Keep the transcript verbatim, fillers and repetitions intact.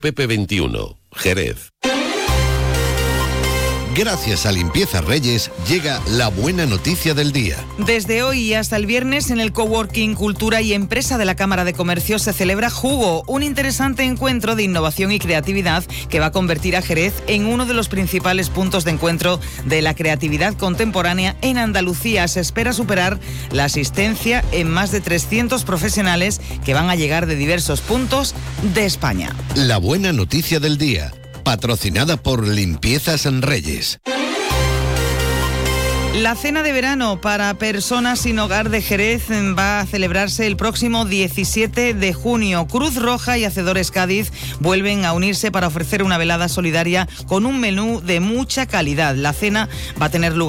Pepe veintiuno, Jerez. Gracias a Limpieza Reyes llega la buena noticia del día. Desde hoy y hasta el viernes en el Coworking Cultura y Empresa de la Cámara de Comercio se celebra Jugo, un interesante encuentro de innovación y creatividad que va a convertir a Jerez en uno de los principales puntos de encuentro de la creatividad contemporánea en Andalucía. Se espera superar la asistencia en más de trescientos profesionales que van a llegar de diversos puntos de España. La buena noticia del día, patrocinada por Limpiezas Reyes. La cena de verano para personas sin hogar de Jerez va a celebrarse el próximo diecisiete de junio. Cruz Roja y Hacedores Cádiz vuelven a unirse para ofrecer una velada solidaria con un menú de mucha calidad. La cena va a tener lugar